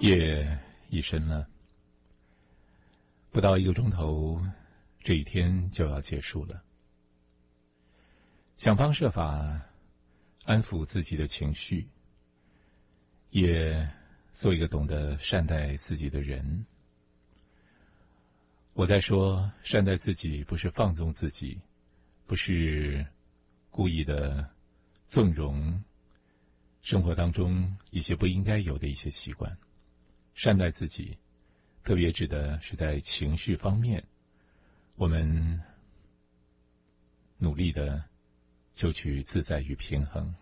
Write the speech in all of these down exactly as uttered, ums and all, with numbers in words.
夜已深了，不到一个钟头，这一天就要结束了。想方设法安抚自己的情绪，也做一个懂得善待自己的人。我在说善待自己，不是放纵自己，不是故意的纵容生活当中一些不应该有的一些习惯。善待自己，特别指的是在情绪方面，我们努力的求取自在与平衡。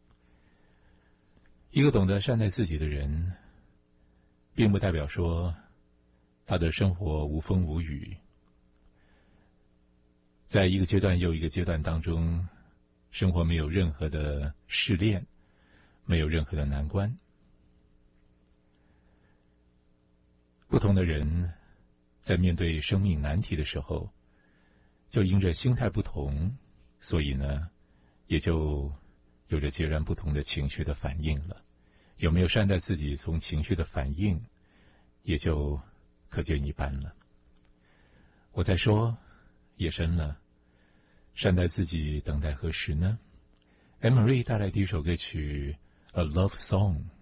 一个懂得善待自己的人，并不代表说他的生活无风无雨，在一个阶段又一个阶段当中，生活没有任何的试炼，没有任何的难关。不同的人在面对生命难题的时候，就因着心态不同，所以呢，也就有着截然不同的情绪的反应了。有没有善待自己，从情绪的反应也就可见一斑了。我在说夜深了，善待自己等待何时呢？ Anne Marie 带来第一首歌曲 A Love Song。